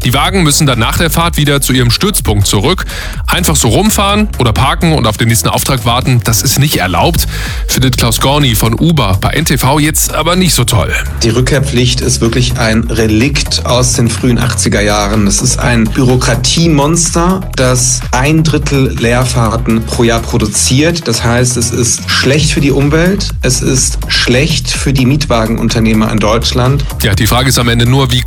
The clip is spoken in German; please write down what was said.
Die Wagen müssen dann nach der Fahrt wieder zu ihrem Stützpunkt zurück. Einfach so rumfahren oder parken und auf den nächsten Auftrag warten, das ist nicht erlaubt. Findet Klaus Gorni von Uber bei NTV jetzt aber nicht so toll. Die Rückkehrpflicht ist wirklich ein Relikt aus den frühen 80er Jahren. Es ist ein Bürokratiemonster, das 1/3 Leerfahrten pro Jahr produziert. Das heißt, es ist schlecht für die Umwelt, es ist schlecht für die Mietwagenunternehmer in Deutschland. Ja, die Frage ist am Ende nur, wie